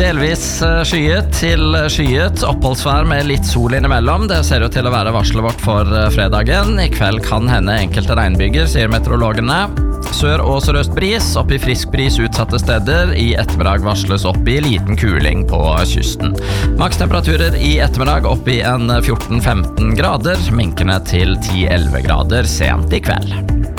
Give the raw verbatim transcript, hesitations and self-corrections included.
delvis skyet til skyet, oppholdsvær med litt sol innimellom. Det ser jo til å være varslet vårt for fredagen. I kveld kan hende enkelte regnbyger, sier meteorologene. Sør- og sørøst bris, opp i frisk bris utsatte steder. I ettermiddag varsles opp i liten kuling på kysten. Makstemperaturer i ettermiddag opp i en fjorten femten grader, minkende til ti elleve grader sent i kveld.